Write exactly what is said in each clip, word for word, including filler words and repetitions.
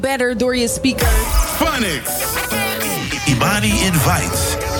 Better door je speaker. Phonics. Imani Invites.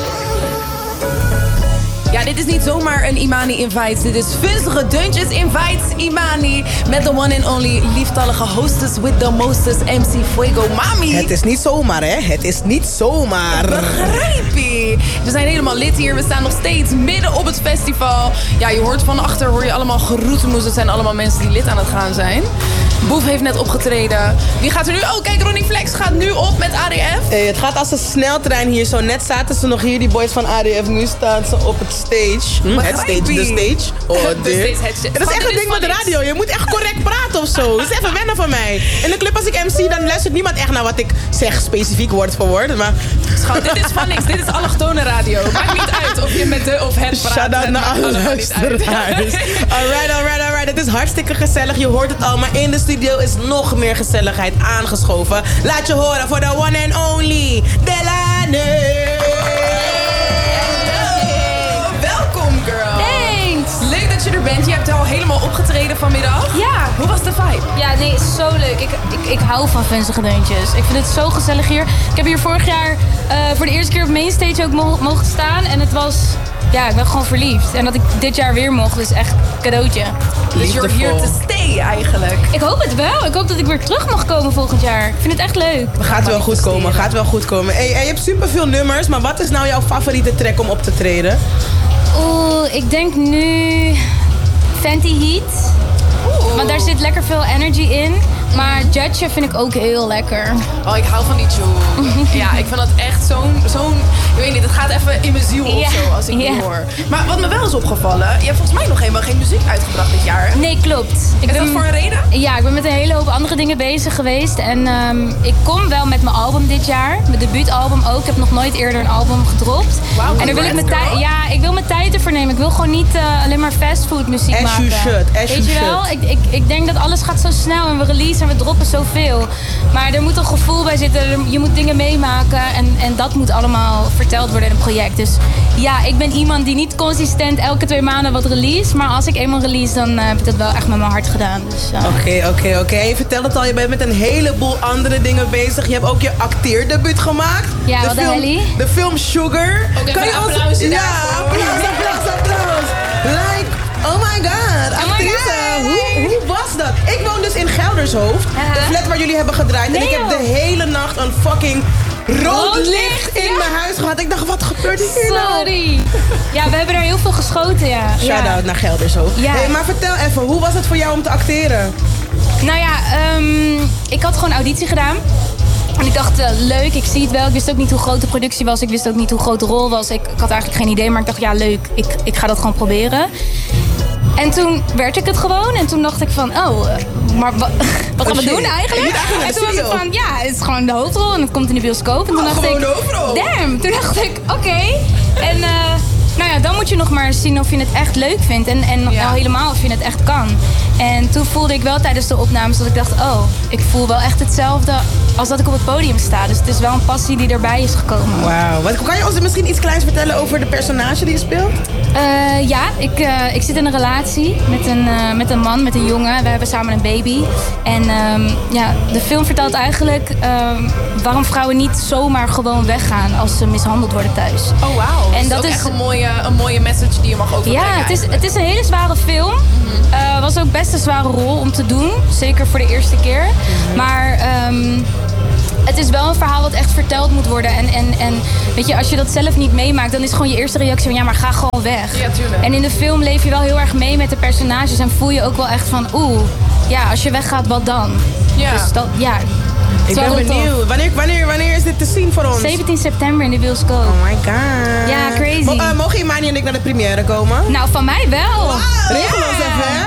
Ja, dit is niet zomaar een Imani Invites. Dit is Vunzige Deuntjes Invites Imani. Met de one and only lieftallige hostess with the mostest M C Fuego Mami. Het is niet zomaar, hè? Het is niet zomaar. Begrijp je. We zijn helemaal lid hier. We staan nog steeds midden op het festival. Ja, je hoort van achter, hoor je allemaal geroetemoes. Het zijn allemaal mensen die lid aan het gaan zijn. Boef heeft net opgetreden. Wie gaat er nu? Oh, kijk, Ronnie Flex gaat nu op met A D F. Hey, het gaat als een sneltrein hier zo. Net zaten ze nog hier, die boys van A D F. Nu staan ze op het stage. Hm? Het stage, de stage. Oh, dit. Stage, het stage. Dat is echt een ding met de radio. Je moet echt correct praten of zo. Dat is even wennen van mij. In de club als ik M C, dan luistert niemand echt naar wat ik zeg. Specifiek woord voor woord. Maar... Schat, dit is van niks. Dit is allochtone radio. Maakt niet uit of je met de of het praat. Shout out naar alle luisteraars. Alright, alright, alright. Het is hartstikke gezellig. Je hoort het al. Maar in de studio is nog meer gezelligheid aangeschoven. Laat je horen voor de one and only Delane. Welkom, girl. Thanks. Leuk dat je er bent. Je hebt al helemaal opgetreden vanmiddag. Ja. Hoe was de vibe? Ja, nee, het is zo leuk. Ik, ik, ik hou van Vunzige Deuntjes. Ik vind het zo gezellig hier. Ik heb hier vorig jaar uh, voor de eerste keer op Mainstage ook mo- mogen staan. En het was... Ja, ik ben gewoon verliefd. En dat ik dit jaar weer mocht, is echt cadeautje. Dus you're here to stay eigenlijk. Ik hoop het wel. Ik hoop dat ik weer terug mag komen volgend jaar. Ik vind het echt leuk. Gaat wel goed komen, gaat wel goed komen. Hey, hey, je hebt superveel nummers, maar wat is nou jouw favoriete track om op te treden? Oeh, ik denk nu... Fenty Heat. Oeh. Want daar zit lekker veel energy in. Maar Judge vind ik ook heel lekker. Oh, ik hou van die tune. Ja, ik vind dat echt zo'n... zo'n ik weet niet, het gaat even in mijn ziel of Ja. zo als ik die Ja. hoor. Maar wat me wel is opgevallen... Je hebt volgens mij nog helemaal geen muziek uitgebracht dit jaar. Nee, klopt. Ik Is dat voor een reden? Ja, ik ben met een hele hoop andere dingen bezig geweest. En um, ik kom wel met mijn album dit jaar. Mijn debuutalbum ook. Ik heb nog nooit eerder een album gedropt. Wauw, en daar wil ik mijn congrats, tijd... girl. Ja, ik wil mijn tijd ervoor nemen. Ik wil gewoon niet uh, alleen maar fastfood muziek As maken. you should, as Weet you je wel? should. Ik, ik, ik denk dat alles gaat zo snel en we releasen en we droppen zoveel. Maar er moet een gevoel bij zitten. Er- Je moet dingen meemaken. En, en dat moet allemaal verteld worden in een project. Dus ja, ik ben iemand die niet consistent elke twee maanden wat release. Maar als ik eenmaal release, dan uh, heb ik dat wel echt met mijn hart gedaan. Dus, uh, Oké, oké, oké. Je vertelt het al, je bent met een heleboel andere dingen bezig. Je hebt ook je acteerdebuut gemaakt. Ja, de wat de film, helly. De film Sugar. Ook even Kan je een ons- applausje Ja, daarvoor. applaus, applaus, applaus. Like, oh my god, actrice. God. Hoe, hoe was dat? Ik woon dus in Geldershoofd. Uh-huh. De flat waar jullie hebben gedraaid. en Nee, ik heb joh. de hele nacht een fucking rood Rood licht licht, in ja. mijn huis gehad. Ik dacht, wat gebeurt hier nou? Sorry. Ja, we hebben er heel veel geschoten, ja. Shout-out ja. naar Geldershoofd. Ja. Hey, maar vertel even, hoe was het voor jou om te acteren? Nou ja, um, ik had gewoon auditie gedaan. En ik dacht, uh, leuk, ik zie het wel. Ik wist ook niet hoe groot de productie was. Ik wist ook niet hoe groot de rol was. Ik, ik had eigenlijk geen idee, maar ik dacht, ja, leuk. Ik, ik ga dat gewoon proberen. En toen werd ik het gewoon. En toen dacht ik van, oh, uh, maar wa- wat gaan we shit. doen Je eigenlijk? moet eigenlijk naar En de toen was ik studio. van, ja, het is gewoon de hoofdrol. En het komt in de bioscoop. En toen Oh, dacht gewoon ik, de hoofdrol. damn. Toen dacht ik, oké. En uh, nou ja, dan moet je nog maar zien of je het echt leuk vindt. En, en Ja. al helemaal of je het echt kan. En toen voelde ik wel tijdens de opnames dat ik dacht, oh, ik voel wel echt hetzelfde als dat ik op het podium sta. Dus het is wel een passie die erbij is gekomen. Wauw. Wat- Kan je ons misschien iets kleins vertellen over de personage die je speelt? Uh, ja, ik, uh, ik zit in een relatie met een, uh, met een man, met een jongen. We hebben samen een baby. En um, ja, de film vertelt eigenlijk um, waarom vrouwen niet zomaar gewoon weggaan als ze mishandeld worden thuis. Oh, wauw. En En dat dat is is- echt een mooie, een mooie message die je mag overbrengen. Ja, het is, eigenlijk. het is een hele zware film. Het was ook best een zware rol om te doen. Zeker voor de eerste keer. Maar um, het is wel een verhaal wat echt verteld moet worden. En, en, en weet je, als je dat zelf niet meemaakt, dan is gewoon je eerste reactie van ja, maar ga gewoon weg. Ja, tuurlijk. En in de film leef je wel heel erg mee met de personages. En voel je ook wel echt van oeh, ja, als je weggaat, wat dan? Ja. Dus dat, ja. Ik Het is ben wel tof. benieuwd. Wanneer, wanneer, wanneer is dit te zien voor ons? zeventien september in de bioscoop. Oh my god. Ja, crazy. Mo- uh, mogen Imani en ik naar de première komen? Nou, van mij wel. Regel ons even, hè?